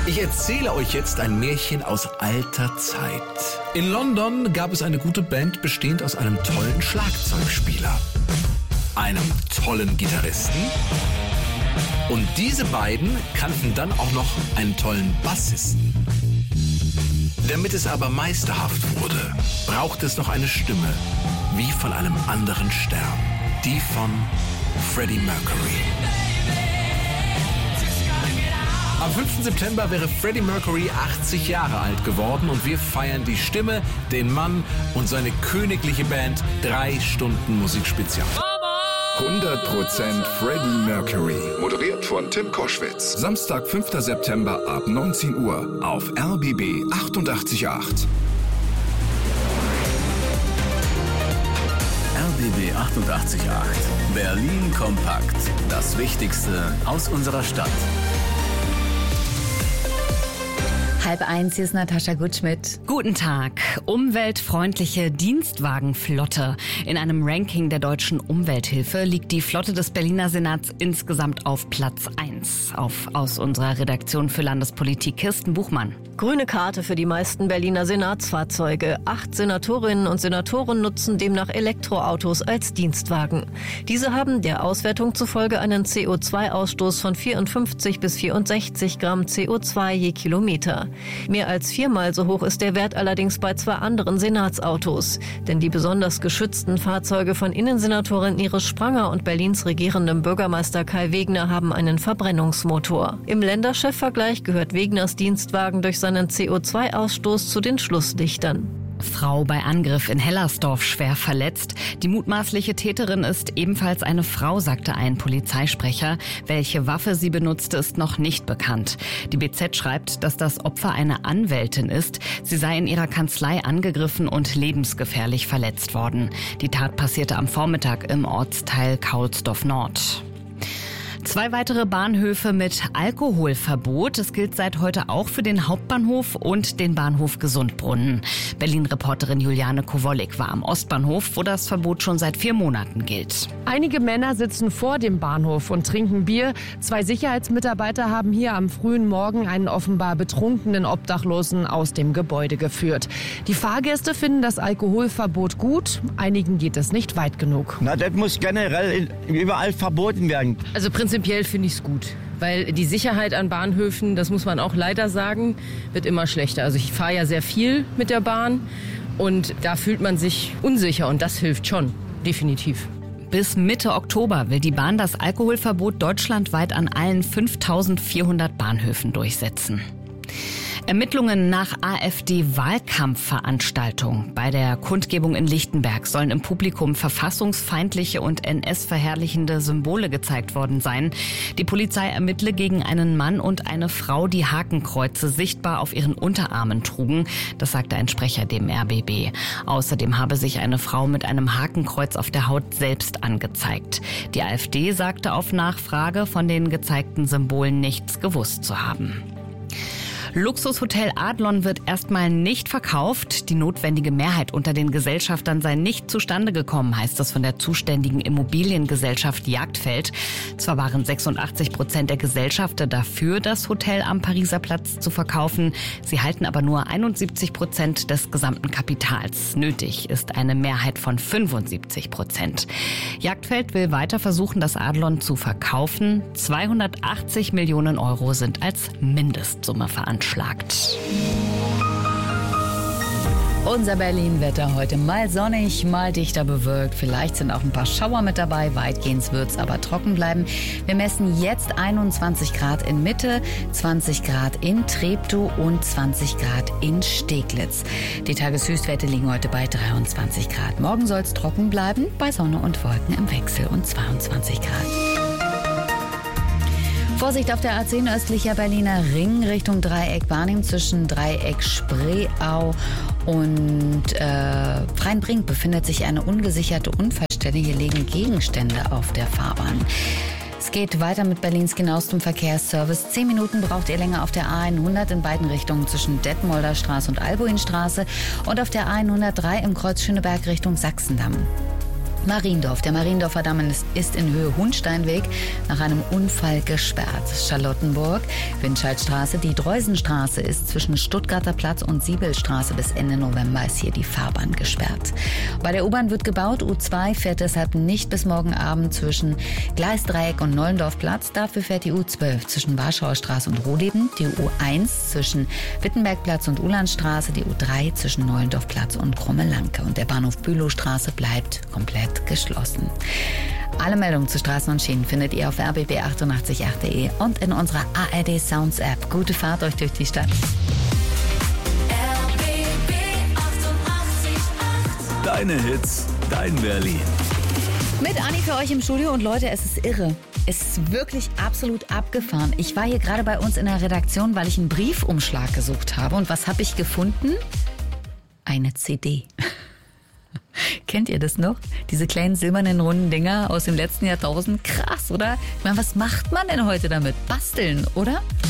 Ich erzähle euch jetzt ein Märchen aus alter Zeit. In London gab es eine gute Band, bestehend aus einem tollen Schlagzeugspieler, einem tollen Gitarristen und diese beiden kannten dann auch noch einen tollen Bassisten. Damit es aber meisterhaft wurde, brauchte es noch eine Stimme, wie von einem anderen Stern, die von Freddie Mercury. Am 5. September wäre Freddie Mercury 80 Jahre alt geworden und wir feiern die Stimme, den Mann und seine königliche Band 3 Stunden Musikspezial. 100% Freddie Mercury. Moderiert von Tim Koschwitz. Samstag, 5. September ab 19 Uhr auf RBB 88.8. RBB 88.8. Berlin kompakt. Das Wichtigste aus unserer Stadt. 12:30, hier ist Natascha Gutschmidt. Guten Tag. Umweltfreundliche Dienstwagenflotte. In einem Ranking der Deutschen Umwelthilfe liegt die Flotte des Berliner Senats insgesamt auf Platz 1. Aus unserer Redaktion für Landespolitik Kirsten Buchmann. Grüne Karte für die meisten Berliner Senatsfahrzeuge. 8 Senatorinnen und Senatoren nutzen demnach Elektroautos als Dienstwagen. Diese haben der Auswertung zufolge einen CO2-Ausstoß von 54 bis 64 Gramm CO2 je Kilometer. Mehr als 4-mal so hoch ist der Wert allerdings bei 2 anderen Senatsautos. Denn die besonders geschützten Fahrzeuge von Innensenatorin Iris Spranger und Berlins regierendem Bürgermeister Kai Wegner haben einen Verbrennungsmotor. Im Länderchefvergleich gehört Wegners Dienstwagen durch seinen CO2-Ausstoß zu den Schlusslichtern. Frau bei Angriff in Hellersdorf schwer verletzt. Die mutmaßliche Täterin ist ebenfalls eine Frau, sagte ein Polizeisprecher. Welche Waffe sie benutzte, ist noch nicht bekannt. Die BZ schreibt, dass das Opfer eine Anwältin ist. Sie sei in ihrer Kanzlei angegriffen und lebensgefährlich verletzt worden. Die Tat passierte am Vormittag im Ortsteil Kaulsdorf Nord. 2 weitere Bahnhöfe mit Alkoholverbot. Es gilt seit heute auch für den Hauptbahnhof und den Bahnhof Gesundbrunnen. Berlin-Reporterin Juliane Kowollik war am Ostbahnhof, wo das Verbot schon seit 4 Monaten gilt. Einige Männer sitzen vor dem Bahnhof und trinken Bier. 2 Sicherheitsmitarbeiter haben hier am frühen Morgen einen offenbar betrunkenen Obdachlosen aus dem Gebäude geführt. Die Fahrgäste finden das Alkoholverbot gut. Einigen geht es nicht weit genug. Na, das muss generell überall verboten werden. Also prinzipiell finde ich es gut, weil die Sicherheit an Bahnhöfen, das muss man auch leider sagen, wird immer schlechter. Also ich fahre ja sehr viel mit der Bahn und da fühlt man sich unsicher und das hilft schon, definitiv. Bis Mitte Oktober will die Bahn das Alkoholverbot deutschlandweit an allen 5.400 Bahnhöfen durchsetzen. Ermittlungen nach AfD-Wahlkampfveranstaltung. Bei der Kundgebung in Lichtenberg sollen im Publikum verfassungsfeindliche und NS-verherrlichende Symbole gezeigt worden sein. Die Polizei ermittle gegen einen Mann und eine Frau, die Hakenkreuze sichtbar auf ihren Unterarmen trugen. Das sagte ein Sprecher dem RBB. Außerdem habe sich eine Frau mit einem Hakenkreuz auf der Haut selbst angezeigt. Die AfD sagte auf Nachfrage, von den gezeigten Symbolen nichts gewusst zu haben. Luxushotel Adlon wird erstmal nicht verkauft. Die notwendige Mehrheit unter den Gesellschaftern sei nicht zustande gekommen, heißt es von der zuständigen Immobiliengesellschaft Jagdfeld. Zwar waren 86% der Gesellschafter dafür, das Hotel am Pariser Platz zu verkaufen. Sie halten aber nur 71% des gesamten Kapitals. Nötig ist eine Mehrheit von 75%. Jagdfeld will weiter versuchen, das Adlon zu verkaufen. 280 Millionen Euro sind als Mindestsumme veranschlagt. Unser Berlin-Wetter heute mal sonnig, mal dichter bewölkt. Vielleicht sind auch ein paar Schauer mit dabei. Weitgehend wird es aber trocken bleiben. Wir messen jetzt 21 Grad in Mitte, 20 Grad in Treptow und 20 Grad in Steglitz. Die Tageshöchstwerte liegen heute bei 23 Grad. Morgen soll es trocken bleiben, bei Sonne und Wolken im Wechsel und 22 Grad. Vorsicht auf der A10 östlicher Berliner Ring Richtung Dreieck Barnim zwischen Dreieck Spreeau und Freienbrink befindet sich eine ungesicherte Unfallstelle. Hier liegen Gegenstände auf der Fahrbahn. Es geht weiter mit Berlins genauestem Verkehrsservice. 10 Minuten braucht ihr länger auf der A100 in beiden Richtungen zwischen Detmolder Straße und Albuinstraße und auf der A103 im Kreuz Schöneberg Richtung Sachsendamm. Mariendorf. Der Mariendorfer Damm ist in Höhe Hunsteinweg nach einem Unfall gesperrt. Charlottenburg, Windscheidstraße. Die Dreusenstraße ist zwischen Stuttgarter Platz und Siebelstraße bis Ende November ist hier die Fahrbahn gesperrt. Bei der U-Bahn wird gebaut. U2 fährt deshalb nicht bis morgen Abend zwischen Gleisdreieck und Nollendorfplatz. Dafür fährt die U12 zwischen Warschauer Straße und Rohleben, die U1 zwischen Wittenbergplatz und Ulandstraße, die U3 zwischen Nollendorfplatz und Krummelanke. Und der Bahnhof Bülowstraße bleibt komplett geschlossen. Alle Meldungen zu Straßen und Schienen findet ihr auf rbb888.de und in unserer ARD Sounds App. Gute Fahrt euch durch die Stadt. RBB 888. Deine Hits, dein Berlin. Mit Anni für euch im Studio und Leute, es ist irre. Es ist wirklich absolut abgefahren. Ich war hier gerade bei uns in der Redaktion, weil ich einen Briefumschlag gesucht habe. Und was habe ich gefunden? Eine CD. Kennt ihr das noch? Diese kleinen silbernen runden Dinger aus dem letzten Jahrtausend? Krass, oder? Ich meine, was macht man denn heute damit? Basteln, oder?